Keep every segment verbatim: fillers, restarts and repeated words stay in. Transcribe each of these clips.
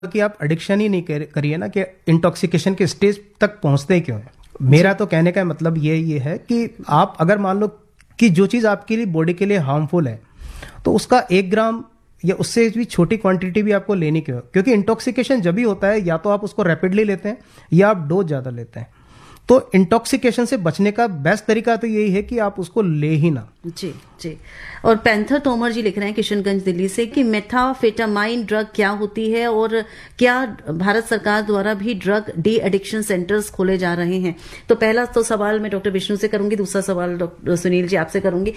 कि आप एडिक्शन ही नहीं कर- करिए ना, कि इंटॉक्सिकेशन के स्टेज तक पहुंचते क्यों है। मेरा तो कहने का मतलब ये ये है कि आप अगर मान लो कि जो चीज़ आपके लिए बॉडी के लिए हार्मफुल है, तो उसका एक ग्राम या उससे भी छोटी क्वांटिटी भी आपको लेनी क्यों है? क्योंकि इंटॉक्सिकेशन जब भी होता है, या तो आप उसको रैपिडली लेते हैं या आप डोज ज़्यादा लेते हैं। तो इंटॉक्सिकेशन से बचने का बेस्ट तरीका तो यही है कि आप उसको ले ही ना। जी जी। और पैंथर तोमर जी लिख रहे हैं किशनगंज दिल्ली से कि मेथाफेटामाइन ड्रग क्या होती है और क्या भारत सरकार द्वारा भी ड्रग डी एडिक्शन सेंटर्स खोले जा रहे हैं। तो पहला तो सवाल मैं डॉक्टर विष्णु से करूंगी, दूसरा सवाल डॉक्टर सुनील जी आपसे करूंगी।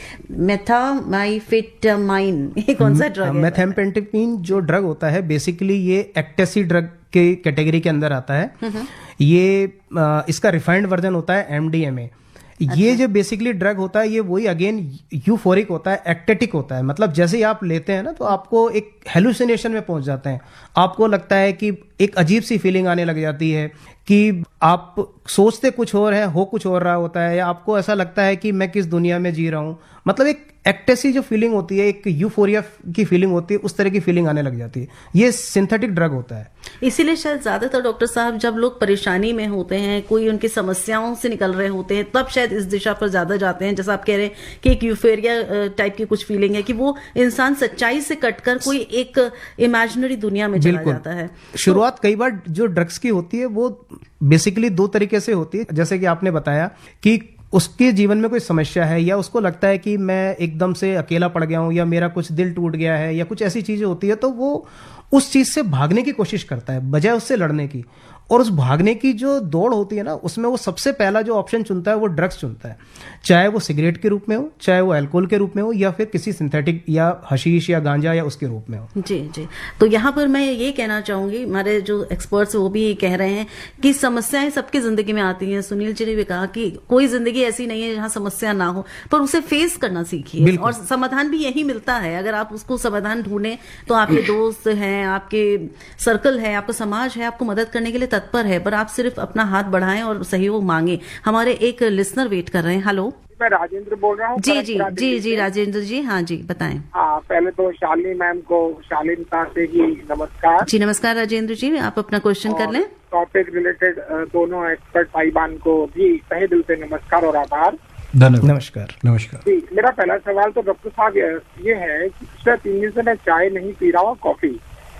मेथामाइफेटामाइन ये कौन सा ड्रग है? मेथाम्फेटामिन जो ड्रग होता है बेसिकली ये एक्टेसी ड्रग के कैटेगरी के अंदर आता है। ये आ, इसका रिफाइंड वर्जन होता है एमडीएमए। अच्छा। ये जो बेसिकली ड्रग होता है ये वही अगेन यूफोरिक होता है, एक्टेटिक होता है। मतलब जैसे ही आप लेते हैं ना तो आपको एक हेलुसिनेशन में पहुंच जाते हैं। आपको लगता है कि एक अजीब सी फीलिंग आने लग जाती है कि आप सोचते कुछ और है, हो कुछ और रहा होता है, या आपको ऐसा लगता है कि मैं किस दुनिया में जी रहा हूं। मतलब एक एक्टेसी जो फीलिंग होती है, एक यूफोरिया की फीलिंग होती है, उस तरह की फीलिंग आने लग जाती है। ये सिंथेटिक ड्रग होता है। इसीलिए शायद ज्यादातर डॉक्टर साहब जब लोग परेशानी में होते हैं, कोई उनकी समस्याओं से निकल रहे होते हैं, तब शायद इस दिशा पर ज्यादा जाते हैं। जैसा आप कह रहे हैं कि एक यूफोरिया टाइप की कुछ फीलिंग है कि वो इंसान सच्चाई से कटकर कोई एक इमेजिनरी दुनिया में चला जाता है। शुरुआत कई बार जो ड्रग्स की होती है वो बेसिकली दो तरीके से होती है। जैसे कि आपने बताया कि उसके जीवन में कोई समस्या है, या उसको लगता है कि मैं एकदम से अकेला पड़ गया हूं, या मेरा कुछ दिल टूट गया है, या कुछ ऐसी चीजें होती है, तो वो उस चीज से भागने की कोशिश करता है बजाय उससे लड़ने की। और उस भागने की जो दौड़ होती है ना, उसमें वो सबसे पहला जो ऑप्शन चुनता है वो ड्रग्स चुनता है। चाहे वो सिगरेट के रूप में हो, चाहे वो अल्कोहल के रूप में हो, या फिर किसी सिंथेटिक या हशीश या गांजा या उसके रूप में हो। जी जी। तो यहाँ पर मैं ये कहना चाहूंगी, हमारे जो एक्सपर्ट्स वो भी कह रहे हैं कि समस्याएं सबकी जिंदगी में आती हैं। सुनील जी ने भी कहा कि कोई जिंदगी ऐसी नहीं है जहाँ समस्या ना हो, पर उसे फेस करना सीखिए। और समाधान भी यही मिलता है। अगर आप उसको समाधान ढूंढें तो आपके दोस्त हैं, आपके सर्कल है, आपका समाज है, आपको मदद करने के लिए तत्पर है। पर आप सिर्फ अपना हाथ बढ़ाएं और सहयोग मांगे। हमारे एक लिसनर वेट कर रहे हैं। हेलो, मैं राजेंद्र बोल रहा हूँ। जी जी जी जी राजेंद्र जी, हाँ जी बताएं। हाँ, पहले तो शालिनी मैम को, शालीनता से ही नमस्कार। जी नमस्कार राजेंद्र जी, आप अपना क्वेश्चन कर लें। टॉपिक रिलेटेड दोनों एक्सपर्ट भाईबान को भी तहे दिल से नमस्कार और आभार। नमस्कार नमस्कार जी, मेरा पहला सवाल तो डॉक्टर साहब ये है कि पिछले तीन दिन से मैं चाय नहीं पी रहा हूँ, कॉफी,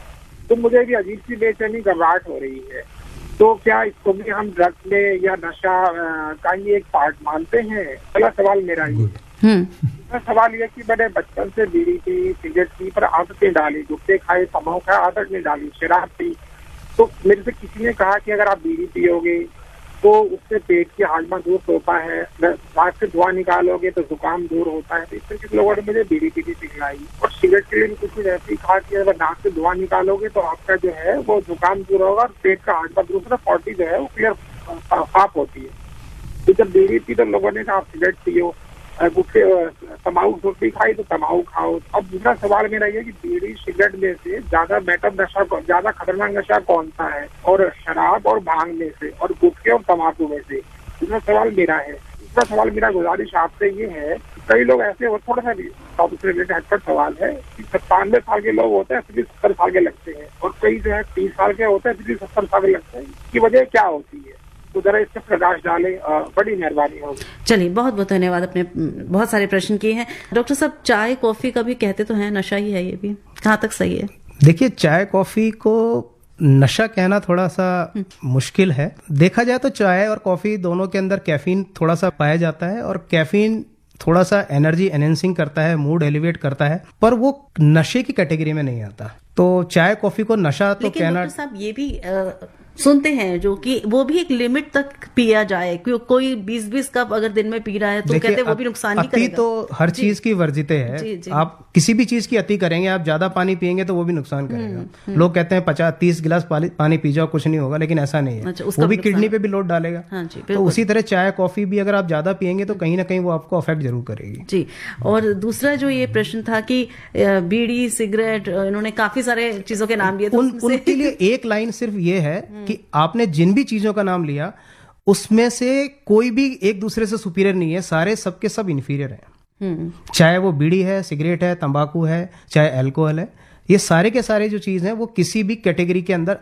तो मुझे भी अजीब सी बेचैनी घबराहट हो रही है। तो क्या इसको भी हम ड्रग्स में या नशा का ही एक पार्ट मानते हैं? पहला सवाल मेरा ये है। दूसरा सवाल ये कि मैंने बचपन से बीड़ी पी, सिगरेट पी, पर आदतें डाली, गुटखे खाए, तम्बाकू खाए, आदत नहीं डाली, शराब पी। तो मेरे से किसी ने कहा कि अगर आप बीड़ी पियोगे तो उससे पेट की हाजमा दूर होता है, नाक से धुआं निकालोगे तो जुकाम दूर होता है। तो इस तरह के लोगों ने मुझे बीड़ी पीनी सिखलाई। और सिगरेट के लिए भी कुछ ऐसे ही कहा कि अगर नाक से धुआं निकालोगे तो आपका जो है वो जुकाम दूर होगा और पेट का हाजमा दूर होगा, फोर्टी जो है वो क्लियर साफ होती है। तो जब बीड़ी पी तो लोगों ने कहा आप सिगरेट पियो, गुटखे तम्बाकू रोटी खाई तो तम्बाकू खाओ। अब दूसरा सवाल मेरा ये कि बीड़ी सिगरेट में से ज्यादा बेटर नशा, ज्यादा खतरनाक नशा कौन सा है? और शराब और भांग में से, और गुटखे और तम्बाकू में से? दूसरा सवाल मेरा है। दूसरा सवाल मेरा गुजारिश आपसे ये है, कई लोग ऐसे हो, थोड़ा सा टॉपिक से रिलेटेड हटकर सवाल है कि सत्तानवे साल के लोग होते हैं फिर भी सत्तर साल के लगते हैं, और कई जो है तीस साल के होते हैं फिर भी सत्तर साल के लगते हैं। इसकी वजह क्या होती है? तो जरा इससे प्रकाश डालें, बड़ी मेहरबानी होगी। चलिए, बहुत बहुत धन्यवाद। अपने बहुत सारे प्रश्न किए हैं डॉक्टर साहब। चाय कॉफी का भी कहते तो हैं नशा ही है, ये भी कहाँ तक सही है? देखिए, चाय कॉफी को नशा कहना थोड़ा सा मुश्किल है। देखा जाए तो चाय और कॉफी दोनों के अंदर कैफीन थोड़ा सा पाया जाता है, और कैफीन थोड़ा सा एनर्जी एनहेंसिंग करता है, मूड एलिवेट करता है, पर वो नशे की कैटेगरी में नहीं आता। तो चाय कॉफी को नशा तो कहना। डॉक्टर साहब ये भी आ, सुनते हैं जो कि वो भी एक लिमिट तक पिया जाए। कोई बीस बीस कप अगर दिन में पी रहा है तो कहते हैं वो भी नुकसान नहीं करेगा। अति तो हर चीज की वर्जित है। जी, जी। आप किसी भी चीज की अति करेंगे, आप ज्यादा पानी पिएंगे तो वो भी नुकसान करेगा। लोग कहते हैं पचास तीस गिलास पानी पी जाओ कुछ नहीं होगा, लेकिन ऐसा नहीं है। अच्छा, वो भी किडनी पे भी लोड डालेगा। हाँ जी, तो उसी तरह चाय कॉफी भी अगर आप ज्यादा पिएंगे तो कहीं ना कहीं वो आपको अफेक्ट जरूर करेगी। जी। और दूसरा जो ये प्रश्न था कि बीड़ी, सिगरेट, इन्होंने काफी सारे चीजों के नाम लिए, उनके लिए एक लाइन सिर्फ ये है कि आपने जिन भी चीजों का नाम लिया उसमें से कोई भी एक दूसरे से सुपीरियर नहीं है, सारे सबके सब इन्फीरियर हैं। चाहे वो बीड़ी है, सिगरेट है, तंबाकू है, चाहे अल्कोहल है, ये सारे के सारे जो चीज हैं वो किसी भी कैटेगरी के अंदर